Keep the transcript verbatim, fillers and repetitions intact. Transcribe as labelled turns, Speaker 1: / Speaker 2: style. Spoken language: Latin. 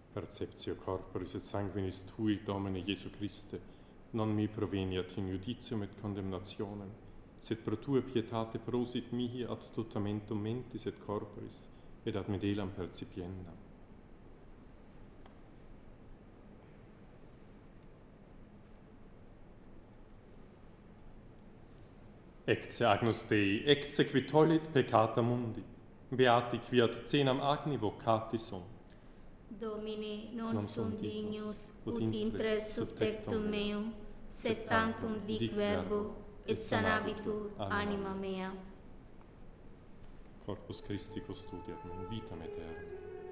Speaker 1: Perceptio corporis et sanguinis tui, Domine Iesu Christe, non mi proveniat in judicium et condemnationem, sed pro tua pietate prosit mihi ad totamentum mentis et corporis, et ad medelam percipiendam. Ecce Agnus Dei, ecce qui tollit peccata mundi, beati qui ad cenam agni vocati sunt.
Speaker 2: Domine, non,
Speaker 1: Non
Speaker 2: sum
Speaker 1: sum
Speaker 2: dignus,
Speaker 1: ut
Speaker 2: ut intres sub tectum meum, sed tantum dic verbo, et sanabitur anima mea.
Speaker 1: Corpus Christi custodiat in vitam aeternam.